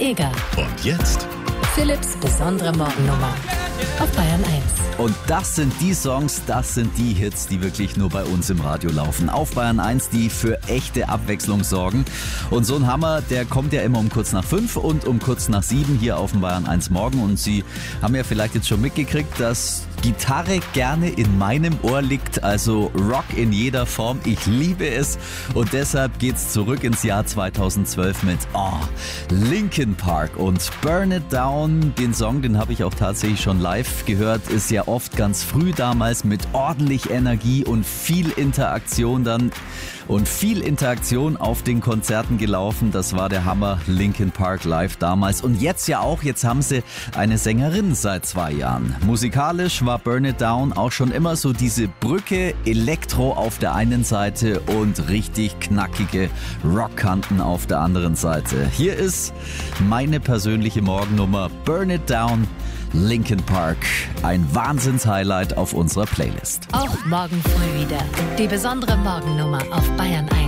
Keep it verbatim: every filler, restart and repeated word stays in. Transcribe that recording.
Jäger. Und jetzt Philipps besondere Morgennummer auf Bayern eins. Und das sind die Songs, das sind die Hits, die wirklich nur bei uns im Radio laufen. Auf Bayern eins, die für echte Abwechslung sorgen. Und so ein Hammer, der kommt ja immer um kurz nach fünf und um kurz nach sieben hier auf dem Bayern eins Morgen. Und Sie haben ja vielleicht jetzt schon mitgekriegt, dass Gitarre gerne in meinem Ohr liegt, also Rock in jeder Form. Ich liebe es und deshalb geht's zurück ins Jahr zweitausendzwölf mit oh, Linkin Park und Burn It Down. Den Song, den habe ich auch tatsächlich schon live gehört, ist ja oft ganz früh damals mit ordentlich Energie und viel Interaktion dann und viel Interaktion auf den Konzerten gelaufen. Das war der Hammer, Linkin Park live damals und jetzt ja auch, jetzt haben sie eine Sängerin seit zwei Jahren. Musikalisch war Burn It Down auch schon immer so diese Brücke, Elektro auf der einen Seite und richtig knackige Rockkanten auf der anderen Seite. Hier ist meine persönliche Morgennummer, Burn It Down, Linkin Park. Ein Wahnsinns-Highlight auf unserer Playlist. Auch morgen früh wieder. Die besondere Morgennummer auf Bayern eins.